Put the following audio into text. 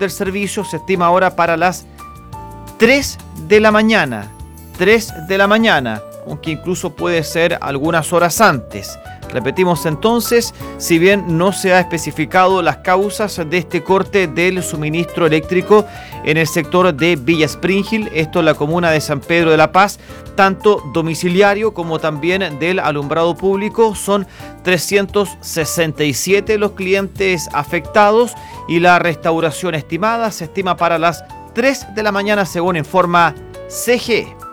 del servicio se estima ahora para las 3 de la mañana. 3 de la mañana, aunque incluso puede ser algunas horas antes. Repetimos entonces, si bien no se ha especificado las causas de este corte del suministro eléctrico en el sector de Villa Springhill, esto en la comuna de San Pedro de la Paz, tanto domiciliario como también del alumbrado público, son 367 los clientes afectados y la restauración estimada se estima para las 3 de la mañana según informa CGE.